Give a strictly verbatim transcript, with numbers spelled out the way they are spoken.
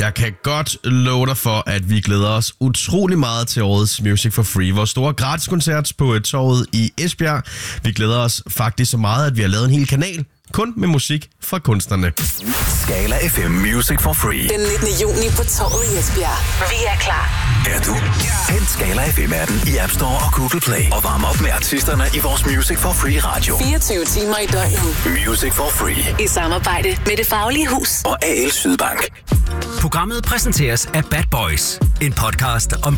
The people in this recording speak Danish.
jeg kan godt love dig for, at vi glæder os utrolig meget til årets Music for Free. Vores store gratiskoncert på torvet i Esbjerg. Vi glæder os faktisk så meget, at vi har lavet en hel kanal kun med musik fra kunstnerne. Skala F M Music for Free. Den nittende juni på torvet i Esbjerg. Vi er klar. Er du? Hent Skala F M-appen i App Store og Google Play. Og varm op med artisterne i vores Music for Free radio. fireogtyve timer i døgnet. Music for Free. I samarbejde med Det Faglige Hus og A L Sydbank. Programmet præsenteres af Bad Boys. En podcast om